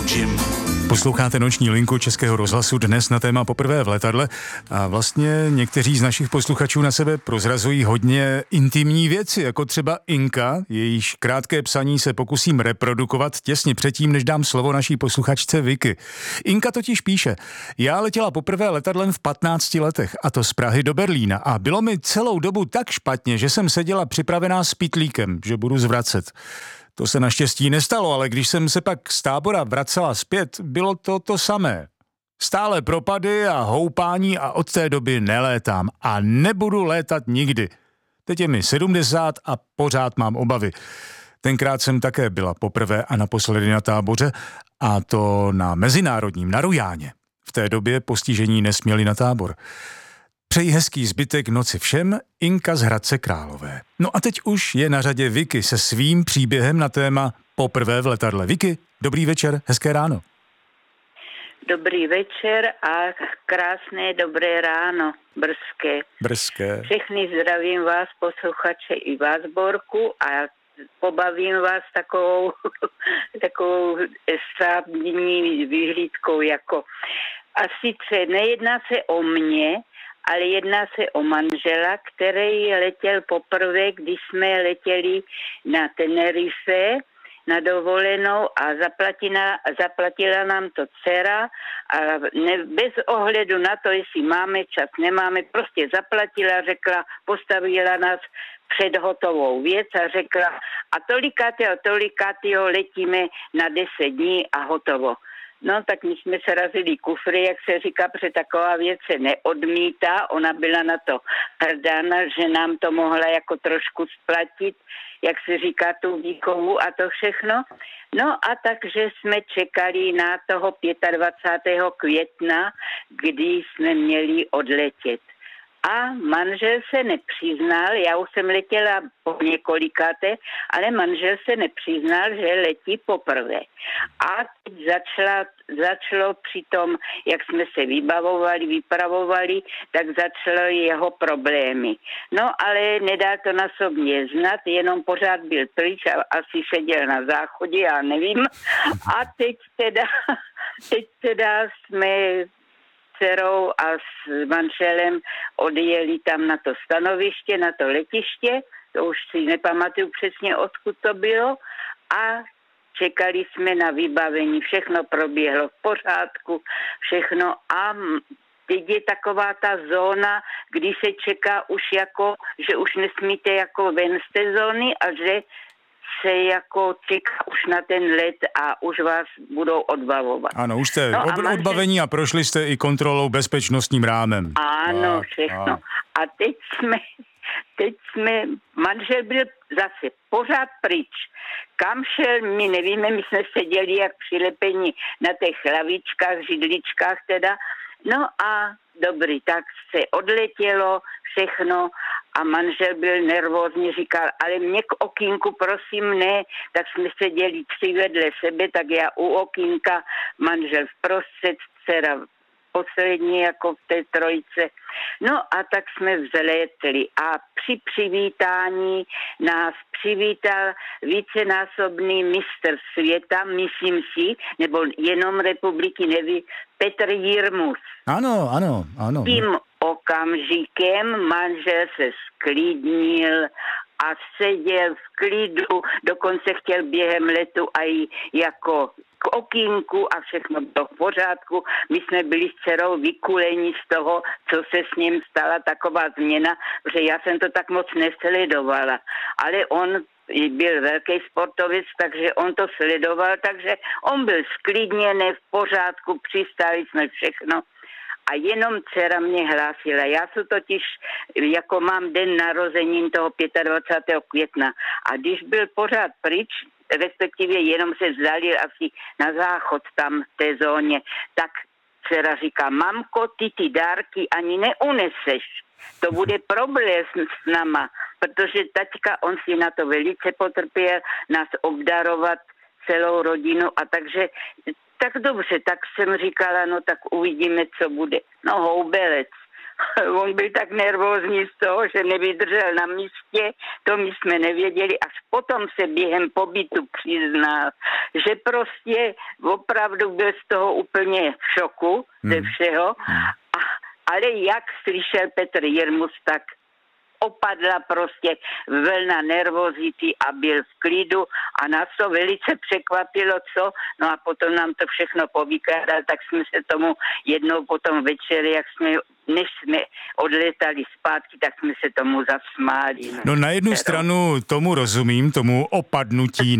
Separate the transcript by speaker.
Speaker 1: Jim.
Speaker 2: Posloucháte Noční linku Českého rozhlasu dnes na téma Poprvé v letadle a vlastně někteří z našich posluchačů na sebe prozrazují hodně intimní věci, jako třeba Inka, jejíž krátké psaní se pokusím reprodukovat těsně předtím, než dám slovo naší posluchačce Vicky. Inka totiž píše: já letěla poprvé letadlem v 15 letech, a to z Prahy do Berlína, a bylo mi celou dobu tak špatně, že jsem seděla připravená s pytlíkem, že budu zvracet. To se naštěstí nestalo, ale když jsem se pak z tábora vracela zpět, bylo to samé. Stále propady a houpání a od té doby nelétám a nebudu létat nikdy. Teď je mi 70 a pořád mám obavy. Tenkrát jsem také byla poprvé a naposledy na táboře, a to na mezinárodním, na Rujáně. V té době postižení nesměli na tábor. Přeji hezký zbytek noci všem, Inka z Hradce Králové. No a teď už je na řadě Vicky se svým příběhem na téma Poprvé v letadle. Vicky, dobrý večer, hezké ráno.
Speaker 3: Dobrý večer a krásné dobré ráno, brzké. Všechny zdravím vás, posluchače, i vás, Borku, a pobavím vás takovou estradní vyhlídkou jako. A sice nejedná se o mě, ale jedná se o manžela, který letěl poprvé, když jsme letěli na Tenerife na dovolenou a zaplatila nám to dcera a bez ohledu na to, jestli máme čas, nemáme, prostě zaplatila, řekla, postavila nás před hotovou věc a řekla, a tolikátého letíme na 10 dní a hotovo. No, tak my jsme se razili kufry, jak se říká, protože taková věc se neodmítá. Ona byla na to hrdá, že nám to mohla jako trošku splatit, jak se říká, tu výchovu a to všechno. No a takže jsme čekali na toho 25. května, kdy jsme měli odletět. A manžel se nepřiznal, já už jsem letěla po několikáté, ale manžel se nepřiznal, že letí poprvé. A teď začalo při tom, jak jsme se vypravovali, tak začalo jeho problémy. No ale nedal to na sobě znat, jenom pořád byl pryč a asi seděl na záchodě, já nevím. A teď teda jsme dcerou a s manželem odjeli tam na to stanoviště, na to letiště, to už si nepamatuju přesně, odkud to bylo, a čekali jsme na vybavení, všechno proběhlo v pořádku, všechno, a teď je taková ta zóna, kdy se čeká už jako, že už nesmíte jako ven z té zóny a že se jako čeká už na ten let a už vás budou odbavovat.
Speaker 2: Ano, už jste odbavení a prošli jste i kontrolou bezpečnostním rámem.
Speaker 3: Ano, všechno. A teď jsme, manžel byl zase pořád pryč. Kam šel, my nevíme, my jsme seděli jak přilepení na těch lavičkách, židličkách teda. No a dobrý, tak se odletělo všechno a manžel byl nervózní, říkal, ale mě k okýnku prosím ne, tak jsme seděli 3 vedle sebe, tak já u okýnka, manžel vprostřed, dcera poslední jako v té trojice. No a tak jsme vzlétli a při přivítání nás přivítal vícenásobný mistr světa, myslím si, nebo jenom republiky, neví, Petr Jirmus.
Speaker 2: Ano.
Speaker 3: Tím okamžikem manžel se sklidnil a seděl v klidu, dokonce chtěl během letu i jako k okýnku a všechno bylo v pořádku. My jsme byli s dcerou vykuleni z toho, co se s ním stala, taková změna, protože já jsem to tak moc nesledovala. Ale on byl velký sportovec, takže on to sledoval, takže on byl sklidněný, v pořádku, přistáli jsme všechno. A jenom dcera mě hlásila. Já se totiž, jako mám den narozenin toho 25. května. A když byl pořád pryč, respektive jenom se vzdalil asi na záchod tam v té zóně, tak dcera říká, mamko, ty dárky ani neuneseš. To bude problém s náma, protože taťka, on si na to velice potrpěl, nás obdarovat celou rodinu, a takže tak dobře, tak jsem říkala, no tak uvidíme, co bude. No houbelec. On byl tak nervózní z toho, že nevydržel na místě, to my jsme nevěděli, až potom se během pobytu přiznal, že prostě opravdu byl z toho úplně v šoku ze všeho, ale jak slyšel Petr Jirmus, tak opadla prostě vlna nervozity a byl v klidu a nás to velice překvapilo, co? No a potom nám to všechno povykládal, tak jsme se tomu jednou potom večer, než jsme odletali zpátky, tak jsme se tomu zasmáli.
Speaker 2: No na jednu stranu tomu rozumím, tomu opadnutí